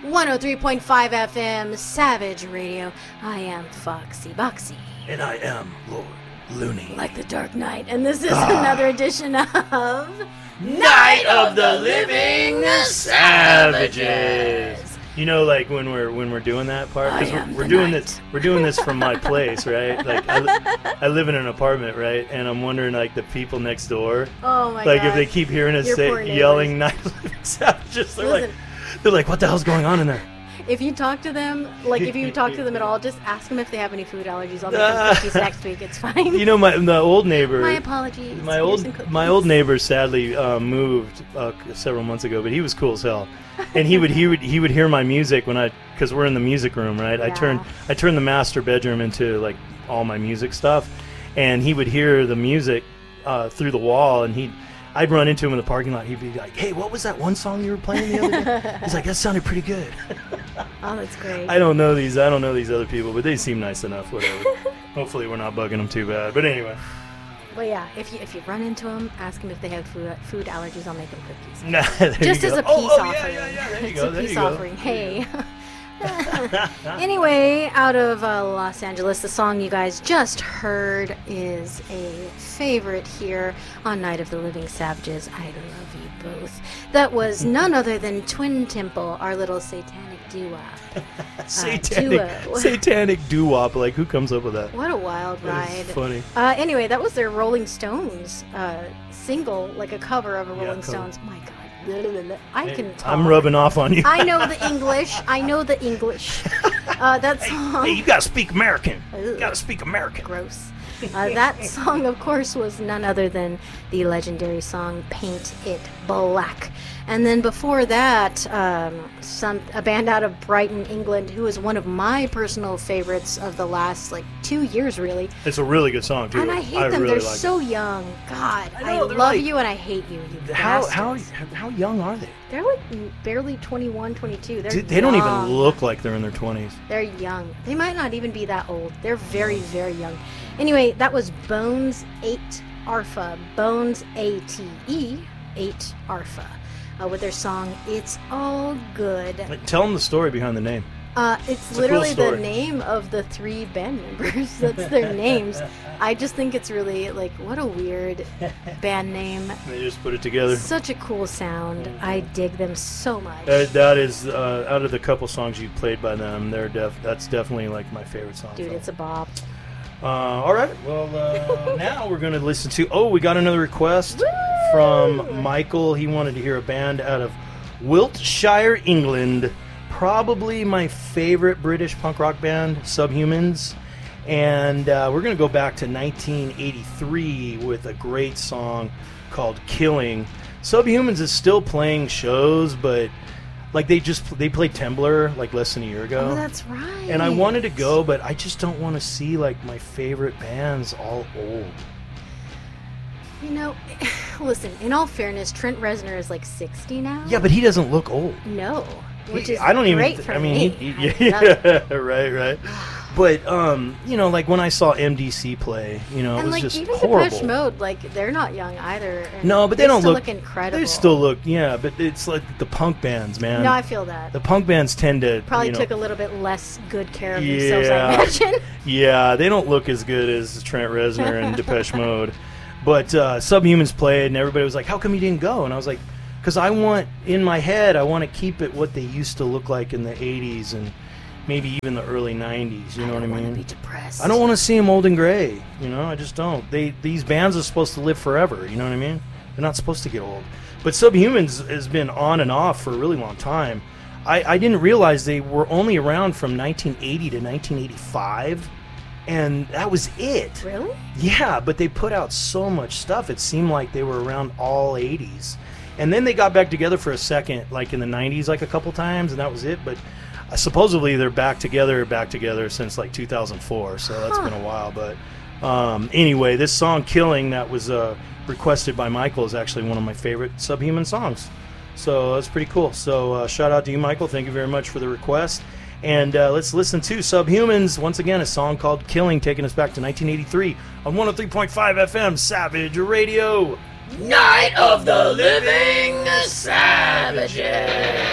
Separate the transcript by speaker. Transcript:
Speaker 1: 103.5 FM, Savage Radio. I am Foxy Boxy.
Speaker 2: And I am Lord Looney.
Speaker 1: Like the Dark Knight. And this is another edition of...
Speaker 2: Night of the Living Savages. You know, like when we're doing that part, because we're doing this from my place, right? Like I live in an apartment, right? And I'm wondering, like, the people next door,
Speaker 1: oh my
Speaker 2: like
Speaker 1: God.
Speaker 2: If they keep hearing us yelling "Night of the Living Savages," they're like, "What the hell's going on in there?"
Speaker 1: If you talk to them, if you talk to them at all, just ask them if they have any food allergies. I'll make them cookies next week. It's fine.
Speaker 2: You know, the old neighbor.
Speaker 1: My apologies.
Speaker 2: My old neighbor sadly moved several months ago, but he was cool as hell. And he would hear my music because we're in the music room, right?
Speaker 1: Yeah.
Speaker 2: I turned the master bedroom into like all my music stuff, and he would hear the music through the wall, and I'd run into him in the parking lot. He'd be like, "Hey, what was that one song you were playing the other day?" He's like, "That sounded pretty good."
Speaker 1: Oh, that's great.
Speaker 2: I don't know these other people, but they seem nice enough. Whatever. Hopefully, we're not bugging them too bad. But anyway.
Speaker 1: But yeah, if you run into them, ask them if they have food allergies. I'll make them cookies.
Speaker 2: Nah,
Speaker 1: just as a peace offering.
Speaker 2: Yeah, there you
Speaker 1: go. It's a peace offering. Hey. Anyway, out of Los Angeles, the song you guys just heard is a favorite here on Night of the Living Savages. I love you both. That was none other than Twin Temple, our little satanic doo-wop.
Speaker 2: Satanic doo-wop. Like, who comes up with that?
Speaker 1: What a wild ride.
Speaker 2: That's funny.
Speaker 1: Anyway, that was their Rolling Stones single, like a cover of a Rolling Stones. My God. I can talk.
Speaker 2: I'm rubbing off on you.
Speaker 1: I know the English. That song.
Speaker 2: Hey, you gotta speak American. You gotta speak American.
Speaker 1: Gross. That song, of course, was none other than the legendary song "Paint It Black." And then before that, a band out of Brighton, England, who is one of my personal favorites of the last 2 years, really.
Speaker 2: It's a really good song too.
Speaker 1: And I hate them.
Speaker 2: Really
Speaker 1: they're so young. God, I love you and I hate you.
Speaker 2: How young are they?
Speaker 1: They're barely 21, 22.
Speaker 2: They don't even look like they're in their 20s.
Speaker 1: They're young. They might not even be that old. They're very, very young. Anyway, that was Bones 8 Arfa. Bones A-T-E 8 Arfa. With their song "It's All Good."
Speaker 2: Tell them the story behind the name.
Speaker 1: It's literally the name of the 3 band members. That's their names. I just think it's really what a weird band name.
Speaker 2: They just put it together.
Speaker 1: Such a cool sound. I dig them so much.
Speaker 2: That is out of the couple songs you played by them. That's definitely my favorite song.
Speaker 1: Dude, it's a bop.
Speaker 2: All right. Well, now we're going to listen to. Oh, we got another request. Woo! From Michael. He wanted to hear a band out of Wiltshire, England. Probably my favorite British punk rock band, Subhumans. And we're going to go back to 1983 with a great song called Killing. Subhumans is still playing shows, but they played Temblor less than a year ago.
Speaker 1: Oh, that's right.
Speaker 2: And I wanted to go, but I just don't want to see my favorite bands all old.
Speaker 1: You know, listen, in all fairness, Trent Reznor is 60 now.
Speaker 2: Yeah, but he doesn't look old.
Speaker 1: No, which is
Speaker 2: great
Speaker 1: for me.
Speaker 2: Right. But, when I saw MDC play, it was just
Speaker 1: even
Speaker 2: horrible.
Speaker 1: Depeche Mode, they're not young either.
Speaker 2: No, but they don't
Speaker 1: look incredible.
Speaker 2: They still look, but it's like the punk bands, man.
Speaker 1: No, I feel that.
Speaker 2: The punk bands tend to...
Speaker 1: Probably took a little bit less good care of themselves, I imagine.
Speaker 2: Yeah, they don't look as good as Trent Reznor and Depeche Mode. But Subhumans played, and everybody was like, "How come you didn't go?" And I was like, "Because in my head, I want to keep it what they used to look like in the 80s and maybe even the early 90s, you know what I mean?
Speaker 1: I don't want to be depressed.
Speaker 2: I don't want to see them old and gray, I just don't. These bands are supposed to live forever, you know what I mean? They're not supposed to get old. But Subhumans has been on and off for a really long time. I didn't realize they were only around from 1980 to 1985. And that was it.
Speaker 1: Really?
Speaker 2: Yeah, but they put out so much stuff. It seemed like they were around all 80s. And then they got back together for a second, in the 90s, a couple times, and that was it. But supposedly they're back together since 2004. So that's been a while. But anyway, this song "Killing" that was requested by Michael is actually one of my favorite Subhuman songs. So that's pretty cool. So shout out to you, Michael. Thank you very much for the request. And let's listen to Subhumans, once again, a song called Killing, taking us back to 1983 on 103.5 FM, Savage Radio.
Speaker 3: Night of the Living Savages.